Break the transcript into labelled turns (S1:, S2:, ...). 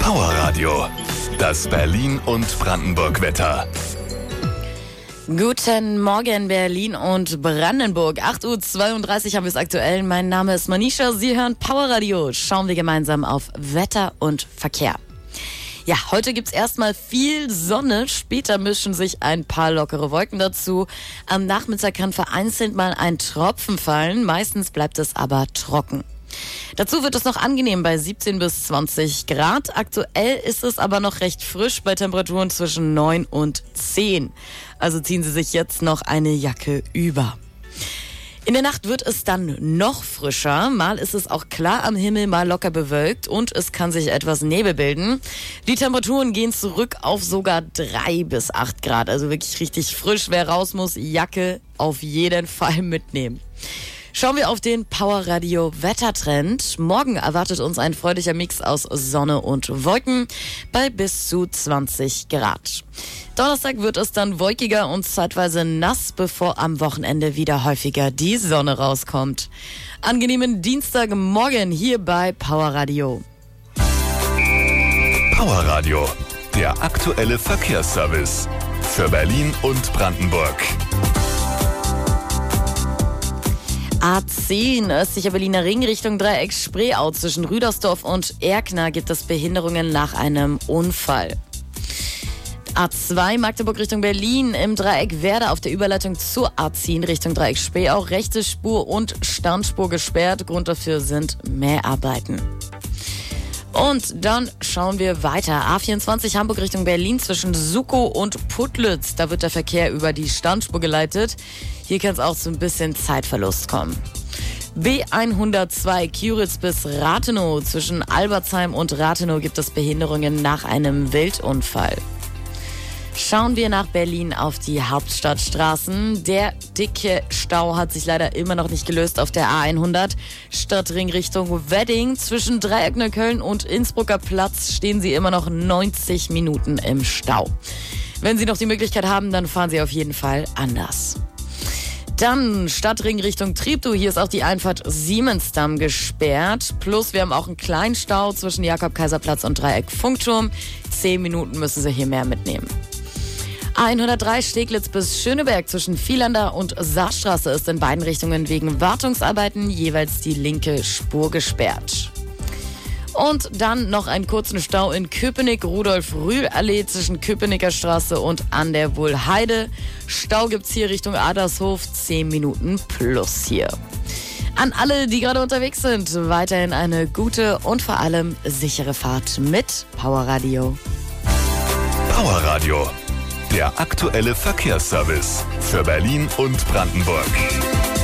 S1: Power Radio, das Berlin und Brandenburg Wetter.
S2: Guten Morgen Berlin und Brandenburg. 8:32 Uhr haben wir es aktuell. Mein Name ist Manisha. Sie hören Power Radio. Schauen wir gemeinsam auf Wetter und Verkehr. Ja, heute gibt's erstmal viel Sonne. Später mischen sich ein paar lockere Wolken dazu. Am Nachmittag kann vereinzelt mal ein Tropfen fallen. Meistens bleibt es aber trocken. Dazu wird es noch angenehm bei 17 bis 20 Grad. Aktuell ist es aber noch recht frisch bei Temperaturen zwischen 9 und 10. Also ziehen Sie sich jetzt noch eine Jacke über. In der Nacht wird es dann noch frischer. Mal ist es auch klar am Himmel, mal locker bewölkt und es kann sich etwas Nebel bilden. Die Temperaturen gehen zurück auf sogar 3 bis 8 Grad. Also wirklich richtig frisch. Wer raus muss, Jacke auf jeden Fall mitnehmen. Schauen wir auf den Power Radio Wettertrend. Morgen erwartet uns ein freudiger Mix aus Sonne und Wolken bei bis zu 20 Grad. Donnerstag wird es dann wolkiger und zeitweise nass, bevor am Wochenende wieder häufiger die Sonne rauskommt. Angenehmen Dienstagmorgen hier bei Power Radio.
S1: Power Radio, der aktuelle Verkehrsservice für Berlin und Brandenburg.
S2: A10, östlicher Berliner Ring Richtung Dreieck Spreeau. Zwischen Rüdersdorf und Erkner gibt es Behinderungen nach einem Unfall. A2 Magdeburg Richtung Berlin im Dreieck Werder auf der Überleitung zur A10 Richtung Dreieck Spreeau. Rechte Spur und Standspur gesperrt. Grund dafür sind Mäharbeiten. Und dann schauen wir weiter. A24 Hamburg Richtung Berlin zwischen Sukow und Putlitz. Da wird der Verkehr über die Standspur geleitet. Hier kann es auch zu ein bisschen Zeitverlust kommen. B102 Küritz bis Rathenow. Zwischen Albertsheim und Rathenow gibt es Behinderungen nach einem Wildunfall. Schauen wir nach Berlin auf die Hauptstadtstraßen. Der dicke Stau hat sich leider immer noch nicht gelöst auf der A100. Stadtring Richtung Wedding. Zwischen Dreieck Neukölln und Innsbrucker Platz stehen Sie immer noch 90 Minuten im Stau. Wenn Sie noch die Möglichkeit haben, dann fahren Sie auf jeden Fall anders. Dann Stadtring Richtung Treptow. Hier ist auch die Einfahrt Siemensdamm gesperrt. Plus wir haben auch einen kleinen Stau zwischen Jakob-Kaiser-Platz und Dreieck Funkturm. 10 Minuten müssen Sie hier mehr mitnehmen. A103 Steglitz bis Schöneberg zwischen Vielander und Saarstraße ist in beiden Richtungen wegen Wartungsarbeiten jeweils die linke Spur gesperrt. Und dann noch einen kurzen Stau in Köpenick, Rudolf-Rühl-Allee zwischen Köpenicker Straße und an der Wohlheide. Stau gibt's hier Richtung Adershof, 10 Minuten plus hier. An alle, die gerade unterwegs sind, weiterhin eine gute und vor allem sichere Fahrt mit Power Radio.
S1: Power Radio, der aktuelle Verkehrsservice für Berlin und Brandenburg.